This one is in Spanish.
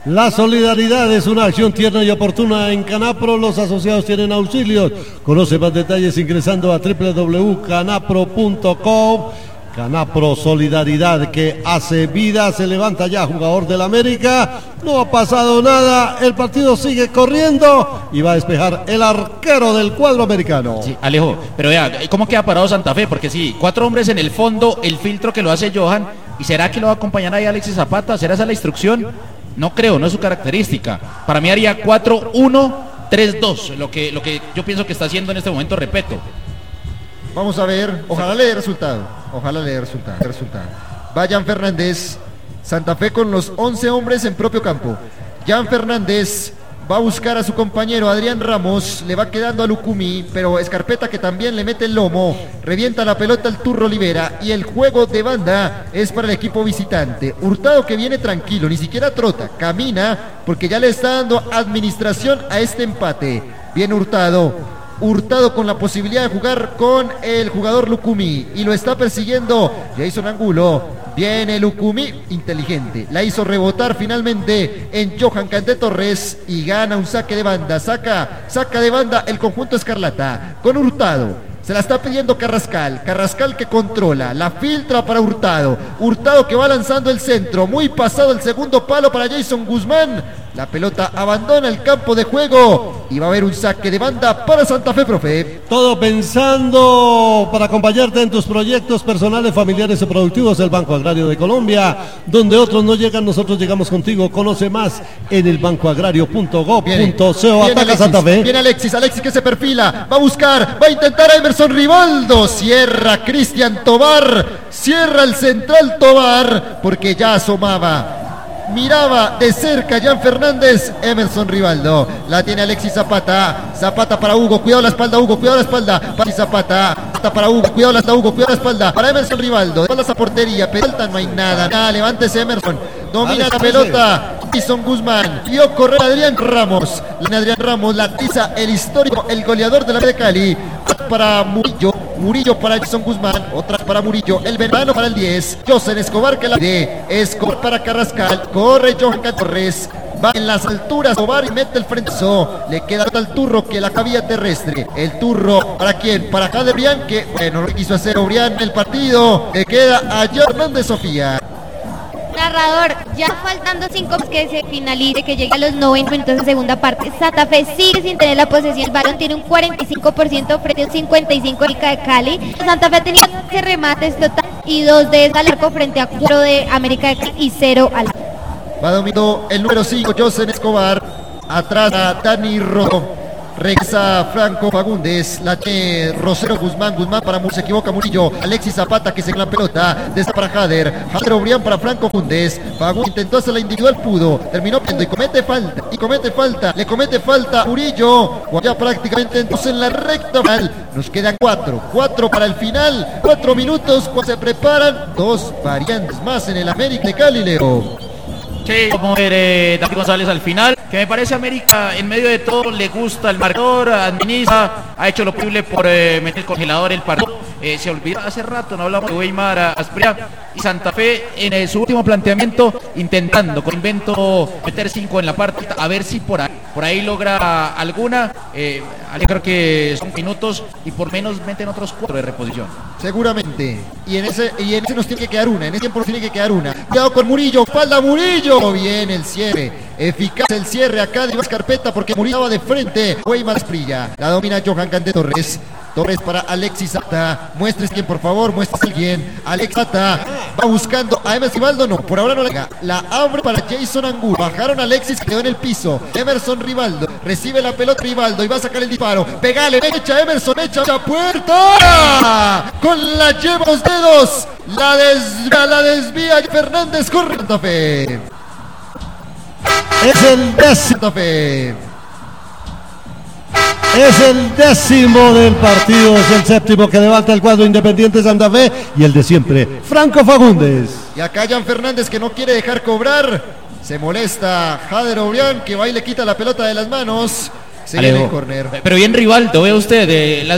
La solidaridad es una acción tierna y oportuna. En Canapro los asociados tienen auxilios. Conoce más detalles ingresando a www.canapro.com. Canapro, solidaridad que hace vida. Se levanta ya jugador del América. No ha pasado nada. El partido sigue corriendo y va a despejar el arquero del cuadro americano. Sí, Alejo, pero vea, ¿cómo queda parado Santa Fe? Porque sí, 4 hombres en el fondo, el filtro que lo hace Johan. ¿Y será que lo va a acompañar ahí Alexis Zapata? ¿Será esa la instrucción? No creo, no es su característica. Para mí haría 4-1-3-2, lo que yo pienso que está haciendo en este momento, repito. Vamos a ver, ojalá le dé resultado. Va Jan Fernández, Santa Fe con los 11 hombres en propio campo. Jan Fernández va a buscar a su compañero Adrián Ramos, le va quedando a Lucumí, pero Escarpeta que también le mete el lomo, revienta la pelota el Turro Olivera y el juego de banda es para el equipo visitante. Hurtado que viene tranquilo, ni siquiera trota, camina porque ya le está dando administración a este empate. Viene Hurtado con la posibilidad de jugar con el jugador Lucumí y lo está persiguiendo Jason Angulo. Viene Lucumí, inteligente, la hizo rebotar finalmente en Johan Candé Torres y gana un saque de banda, saca de banda el conjunto escarlata con Hurtado. Se la está pidiendo Carrascal que controla, la filtra para Hurtado que va lanzando el centro, muy pasado el segundo palo para Jason Guzmán. La pelota abandona el campo de juego y va a haber un saque de banda para Santa Fe, profe. Todo pensando para acompañarte en tus proyectos personales, familiares y productivos. El Banco Agrario de Colombia, donde otros no llegan, nosotros llegamos contigo. Conoce más en el bancoagrario.gov.co. Ataca Santa Fe. Viene Alexis que se perfila, va a buscar, va a intentar a Emerson Rivaldo. Cierra Cristian Tobar, cierra el central Tobar, porque ya asomaba. Miraba de cerca Jan Fernández, Emerson Rivaldo, la tiene Alexis Zapata para Hugo, cuidado la espalda Hugo, cuidado la espalda, para Zapata para Hugo, cuidado la espalda, para Emerson Rivaldo, de espaldas a portería, pelota no hay nada, levántese Emerson, domina la pelota, Jason Guzmán, vio correr Adrián Ramos, la tiza el histórico, el goleador de la de Cali, para Murillo para Jason Guzmán, otra para Murillo, el venezolano para el 10, José Escobar que la de Escobar para Carrascal, corre Johan Torres, va en las alturas Tobar y mete el frenzo, le queda al Turro que la cabía terrestre, el Turro, ¿para quién? Para Jader Brián, que bueno, lo quiso hacer Brián en el partido, le queda a Hernández Sofía. Narrador, ya faltando 5 que se finalice, que llegue a los 90 minutos de segunda parte. Santa Fe sigue sin tener la posesión. El balón tiene un 45% frente a un 55% de Cali. Santa Fe tenía 11 remates total y 2 de al arco frente a 4 de América de Cali y 0 al arco. Va dominando el número 5, José Escobar. Atrás a Dani Rojo. Regresa Franco Fagundes, la tiene Rosero Guzmán para se equivoca Murillo, Alexis Zapata que se con la pelota, desde para Jader Obrián para Franco Fagundes intentó hacer la individual, pudo, terminó pidiendo y comete falta Murillo, ya prácticamente entonces en la recta final, nos quedan 4 para el final, 4 minutos cuando se preparan 2 variantes más en el América de Cali, Leo. Sí, vamos a ver David González al final, que me parece América en medio de todo le gusta el marcador, administra, ha hecho lo posible por meter el congelador el partido, se olvidó hace rato, no hablamos de Weimar Asprilla y Santa Fe en su último planteamiento intentando con invento meter 5 en la parte, a ver si por ahí logra alguna, creo que son minutos y por menos meten otros 4 de reposición. Seguramente, y en ese nos tiene que quedar una, en ese tiempo nos tiene que quedar una. Cuidado con Murillo, espalda Murillo, bien el cierre, eficaz el cierre acá de Iván Carpeta porque Murillo estaba de frente, Weimar Asprilla, la domina Johan Candé Torres para Alexis Zapata, muestres quién por favor, Alexis Zapata, va buscando a Emerson Rivaldo, no, por ahora no la abre para Jason Angulo, bajaron a Alexis, quedó en el piso, Emerson Rivaldo, recibe la pelota Rivaldo y va a sacar el disparo, pegale, echa Emerson, echa la puerta, con la lleva los dedos, la desvía Fernández, corre Santa Fe. Es el décimo. Es el 10º del partido, es el 7º que levanta el cuadro Independiente Santa Fe y el de siempre, Franco Fagundes. Y acá Jan Fernández que no quiere dejar cobrar, se molesta Jader Obrián que va y le quita la pelota de las manos, se viene el córner. Pero bien Rivaldo, ve usted,